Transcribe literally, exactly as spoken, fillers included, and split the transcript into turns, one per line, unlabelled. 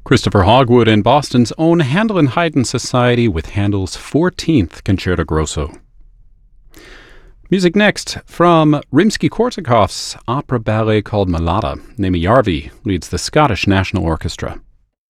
Christopher Hogwood and Boston's own Handel and Haydn Society with Handel's fourteenth Concerto Grosso. Music next from Rimsky-Korsakov's opera ballet called Mlada. Naomi Jarvi leads the Scottish National Orchestra.